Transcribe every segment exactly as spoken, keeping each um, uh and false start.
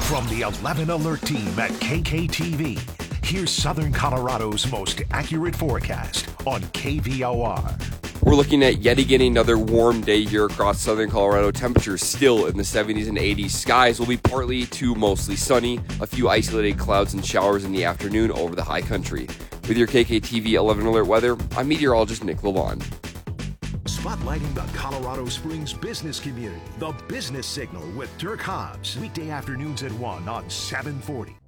From the eleven Alert team at K K T V, here's Southern Colorado's most accurate forecast on K V O R. We're looking at yet again another warm day here across Southern Colorado. Temperatures still in the seventies and eighties. Skies will be partly to mostly sunny. A few isolated clouds and showers in the afternoon over the high country. With your K K T V eleven Alert weather, I'm meteorologist Nick Lalonde. Spotlighting the Colorado Springs business community, the Business Signal with Dirk Hobbs. Weekday afternoons at one on seven forty.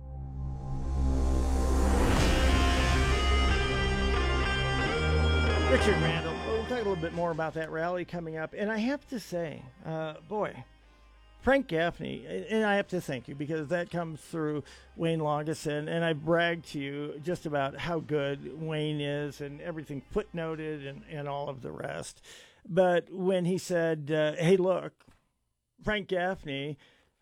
Richard Randall, we'll talk a little bit more about that rally coming up. And I have to say, uh, boy, Frank Gaffney, and I have to thank you because that comes through Wayne Longeson, and I bragged to you just about how good Wayne is and everything footnoted and, and all of the rest. But when he said, uh, hey, look, Frank Gaffney,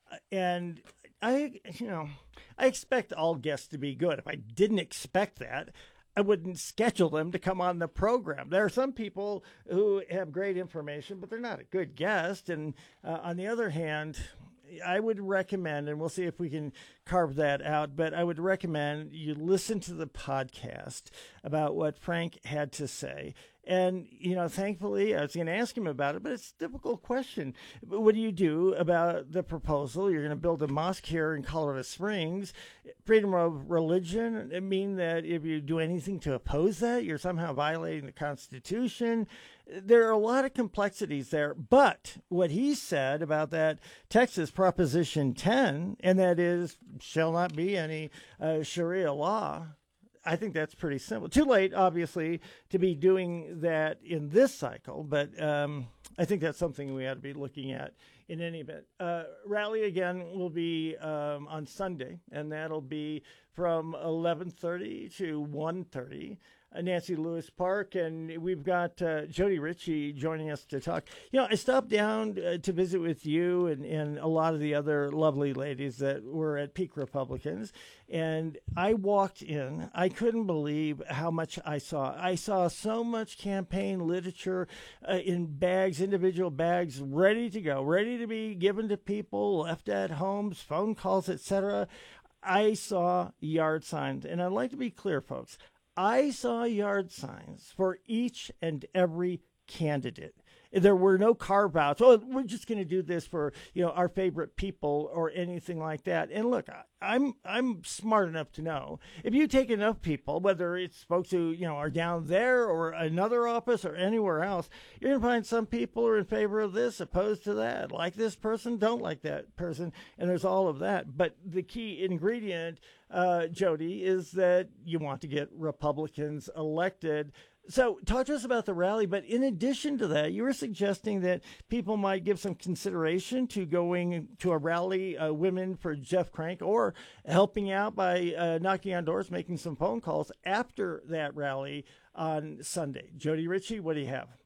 and I, you know, I expect all guests to be good. If I didn't expect that, I wouldn't schedule them to come on the program. There are some people who have great information, but they're not a good guest. And uh, on the other hand, I would recommend, and we'll see if we can carve that out, but I would recommend you listen to the podcast about what Frank had to say. And, you know, thankfully, I was going to ask him about it, but it's a difficult question. What do you do about the proposal? You're going to build a mosque here in Colorado Springs. Freedom of religion, it mean that if you do anything to oppose that, you're somehow violating the Constitution. There are a lot of complexities there. But what he said about that Texas Proposition ten, and that is, shall not be any uh, Sharia law, I think that's pretty simple. Too late, obviously, to be doing that in this cycle, but um, I think that's something we ought to be looking at in any event. Uh, rally, again, will be um, on Sunday, and that'll be from eleven thirty to one thirty. Nancy Lewis Park, and we've got uh, Jody Ritchie joining us to talk. You know, I stopped down uh, to visit with you and, and a lot of the other lovely ladies that were at Peak Republicans, and I walked in. I couldn't believe how much I saw. I saw so much campaign literature uh, in bags, individual bags, ready to go, ready to be given to people, left at homes, phone calls, et cetera. I saw yard signs, and I'd like to be clear, folks. I saw yard signs for each and every candidate. There were no carve-outs. Oh, we're just going to do this for, you know, our favorite people or anything like that. And look, I'm I'm smart enough to know if you take enough people, whether it's folks who, you know, are down there or another office or anywhere else, you're going to find some people are in favor of this, opposed to that, like this person, don't like that person, and there's all of that. But the key ingredient, uh, Jody, is that you want to get Republicans elected. So talk to us about the rally, but in addition to that, you were suggesting that people might give some consideration to going to a rally, uh, Women for Jeff Crank, or helping out by uh, knocking on doors, making some phone calls after that rally on Sunday. Jody Ritchie, what do you have?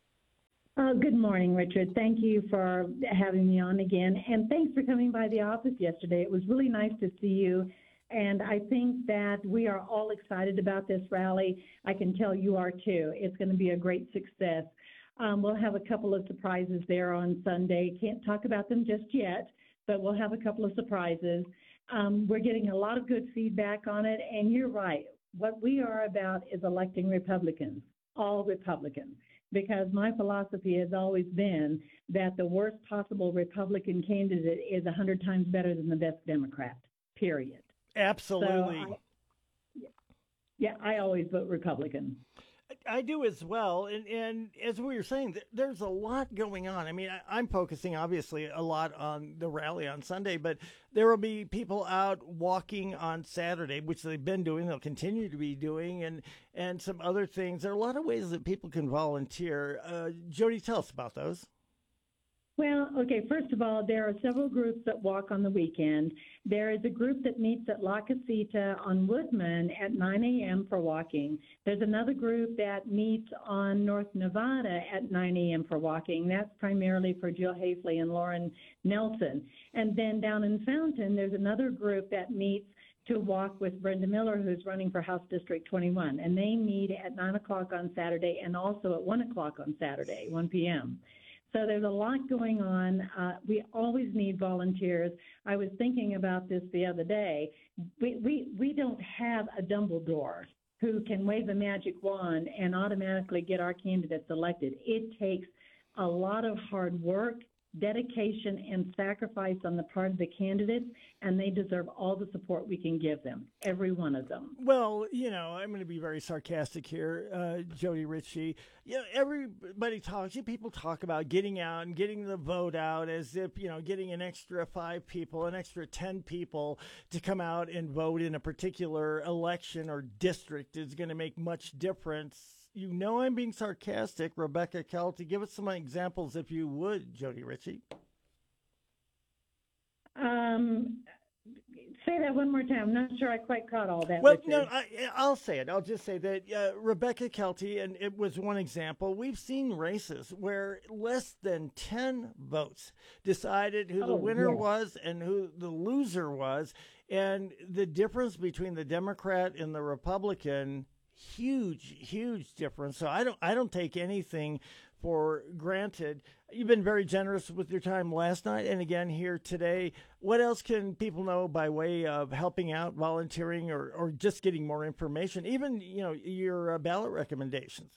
Uh, good morning, Richard. Thank you for having me on again, and thanks for coming by the office yesterday. It was really nice to see you. And I think that we are all excited about this rally. I can tell you are too. It's going to be a great success. Um, we'll have a couple of surprises there on Sunday. Can't talk about them just yet, but we'll have a couple of surprises. Um, we're getting a lot of good feedback on it, and you're right. What we are about is electing Republicans, all Republicans, because my philosophy has always been that the worst possible Republican candidate is one hundred times better than the best Democrat, period. Absolutely. So I, yeah, I always vote Republican. I do as well. And, and as we were saying, there's a lot going on. I mean, I, I'm focusing obviously a lot on the rally on Sunday, but there will be people out walking on Saturday, which they've been doing, they'll continue to be doing, and, and some other things. There are a lot of ways that people can volunteer. Uh, Jody, tell us about those. Well, okay, first of all, there are several groups that walk on the weekend. There is a group that meets at La Casita on Woodman at nine a.m. for walking. There's another group that meets on North Nevada at nine a.m. for walking. That's primarily for Jill Hafley and Lauren Nelson. And then down in Fountain, there's another group that meets to walk with Brenda Miller, who's running for House District twenty-one. And they meet at nine o'clock on Saturday and also at one o'clock on Saturday, one p.m. So there's a lot going on. Uh, we always need volunteers. I was thinking about this the other day. We, we, we don't have a Dumbledore who can wave a magic wand and automatically get our candidates elected. It takes a lot of hard work, dedication, and sacrifice on the part of the candidates, and they deserve all the support we can give them, every one of them. Well, you know, I'm going to be very sarcastic here, uh, Jody Ritchie. You know, everybody talks, you people talk about getting out and getting the vote out as if, you know, getting an extra five people, an extra ten people to come out and vote in a particular election or district is going to make much difference. You know I'm being sarcastic, Rebecca Kelty. Give us some examples, if you would, Jody Ritchie. Um, say that one more time. I'm not sure I quite caught all that. Well, Richard. no, I, I'll say it. I'll just say that uh, Rebecca Kelty, and it was one example. We've seen races where less than ten votes decided who Oh, the winner yeah. was and who the loser was. And the difference between the Democrat and the Republican, huge, huge difference. So I don't, I don't take anything for granted. You've been very generous with your time last night and again here today. What else can people know by way of helping out, volunteering, or, or just getting more information? Even, you know, your uh, ballot recommendations.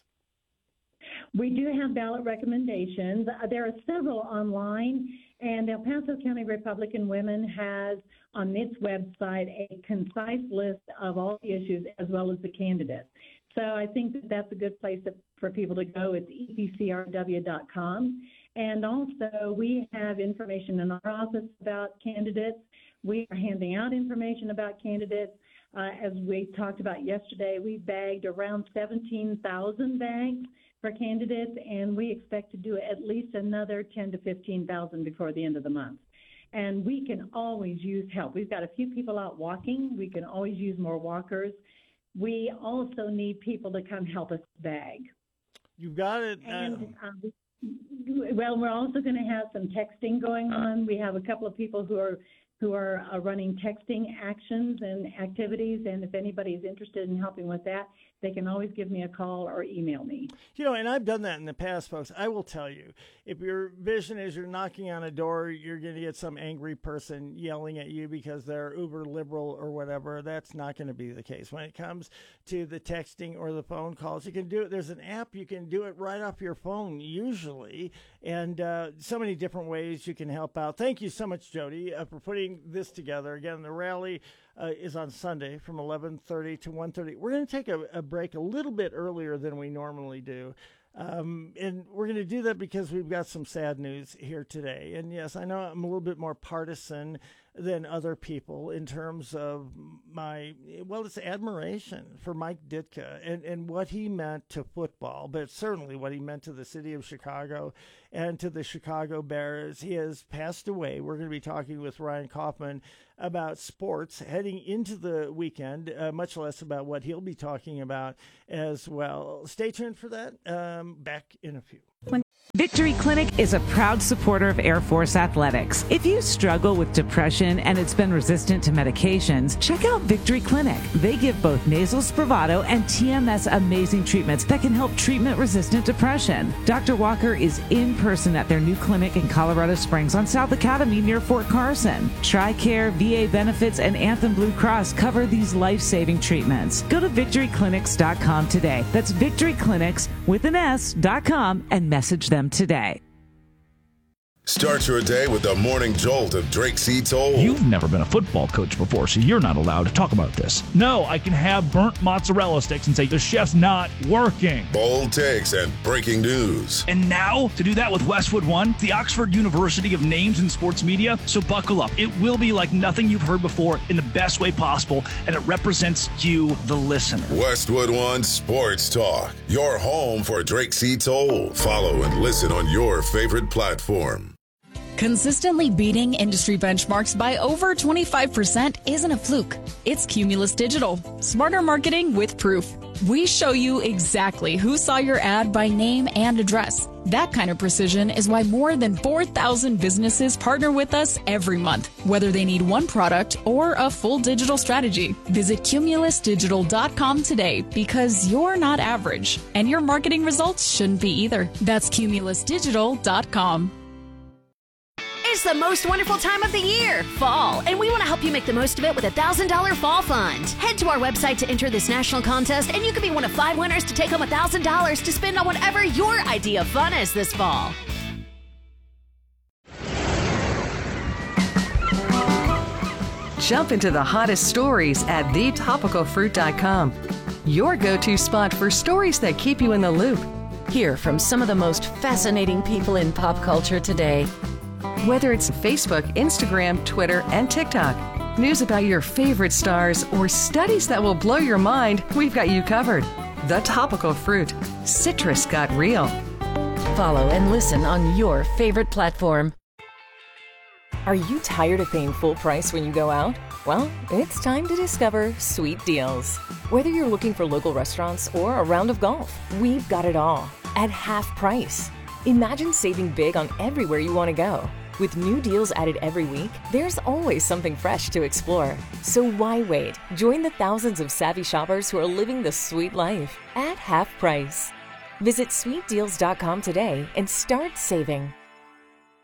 We do have ballot recommendations. Uh, there are several online, and El Paso County Republican Women has on its website a concise list of all the issues as well as the candidates. So I think that that's a good place to, for people to go. It's E P C R W dot com. And also we have information in our office about candidates. We are handing out information about candidates. Uh, as we talked about yesterday, we bagged around seventeen thousand bags for candidates, and we expect to do at least another ten to fifteen thousand before the end of the month. And we can always use help. We've got a few people out walking. We can always use more walkers. We also need people to come help us bag. You've got it. Uh, And, um, well, we're also going to have some texting going on. We have a couple of people who are who are uh, running texting actions and activities, and if anybody is interested in helping with that, they can always give me a call or email me. You know, and I've done that in the past, folks. I will tell you, if your vision is you're knocking on a door, you're going to get some angry person yelling at you because they're uber liberal or whatever. That's not going to be the case. When it comes to the texting or the phone calls, you can do it. There's an app. You can do it right off your phone usually, and uh, so many different ways you can help out. Thank you so much, Jody, uh, for putting this together. Again, the rally uh, is on Sunday from eleven thirty to one thirty. We're going to take a, a break a little bit earlier than we normally do. Um, and we're going to do that because we've got some sad news here today. And yes, I know I'm a little bit more partisan than other people in terms of my, well, it's admiration for Mike Ditka and, and what he meant to football, but certainly what he meant to the city of Chicago and to the Chicago Bears. He has passed away. We're going to be talking with Ryan Kaufman about sports heading into the weekend, uh, much less about what he'll be talking about as well. Stay tuned for that. Um, back in a few. Victory Clinic is a proud supporter of Air Force Athletics. If you struggle with depression and it's been resistant to medications, check out Victory Clinic. They give both nasal Spravato and T M S amazing treatments that can help treatment-resistant depression. Doctor Walker is in person at their new clinic in Colorado Springs on South Academy near Fort Carson. TRICARE, V A benefits, and Anthem Blue Cross cover these life-saving treatments. Go to victory clinics dot com today. That's Victory Clinics with an S dot com and message them today. Start your day with the morning jolt of Drake C. Toll. You've never been a football coach before, so you're not allowed to talk about this. No, I can have burnt mozzarella sticks and say the chef's not working. Bold takes and breaking news. And now, to do that with Westwood One, the Oxford University of Names in Sports Media. So buckle up. It will be like nothing you've heard before in the best way possible, and it represents you, the listener. Westwood One Sports Talk, your home for Drake C. Toll. Follow and listen on your favorite platform. Consistently beating industry benchmarks by over twenty-five percent isn't a fluke. It's Cumulus Digital. Smarter marketing with proof. We show you exactly who saw your ad by name and address. That kind of precision is why more than four thousand businesses partner with us every month, whether they need one product or a full digital strategy. Visit Cumulus Digital dot com today because you're not average, and your marketing results shouldn't be either. That's Cumulus Digital dot com. It's the most wonderful time of the year, fall, and we want to help you make the most of it with a one thousand dollars Fall Fund. Head to our website to enter this national contest, and you could be one of five winners to take home one thousand dollars to spend on whatever your idea of fun is this fall. Jump into the hottest stories at the topical fruit dot com, your go-to spot for stories that keep you in the loop. Hear from some of the most fascinating people in pop culture today. Whether it's Facebook, Instagram, Twitter, and TikTok, news about your favorite stars, or studies that will blow your mind, we've got you covered. The Topical Fruit. Citrus got real. Follow and listen on your favorite platform. Are you tired of paying full price when you go out? Well, it's time to discover Sweet Deals. Whether you're looking for local restaurants or a round of golf, we've got it all at half price. Imagine saving big on everywhere you want to go. With new deals added every week, there's always something fresh to explore. So why wait? Join the thousands of savvy shoppers who are living the sweet life at half price. Visit sweet deals dot com today and start saving.